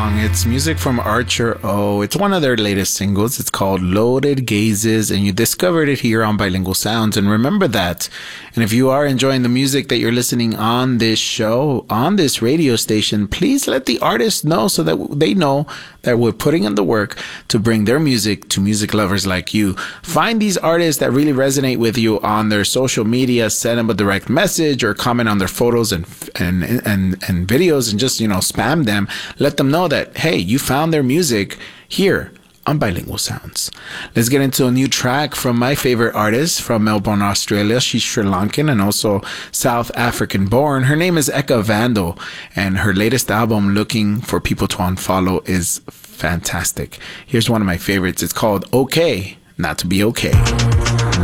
song. It's music from Archer O. It's one of their latest singles. It's called Loaded Gazes, and you discovered it here on Bilingual Sounds. And remember that. And if you are enjoying the music that you're listening on this show, on this radio station, please let the artist know so that they know that we're putting in the work to bring their music to music lovers like you. Find these artists that really resonate with you on their social media, send them a direct message or comment on their photos and videos, and just, spam them. Let them know that, hey, you found their music here on Bilingual Sounds. Let's get into a new track from my favorite artist from Melbourne, Australia. She's Sri Lankan and also South African born. Her name is Eka Vandal, and her latest album, Looking for People to Unfollow, is fantastic. Here's one of my favorites. It's called Okay Not to Be Okay.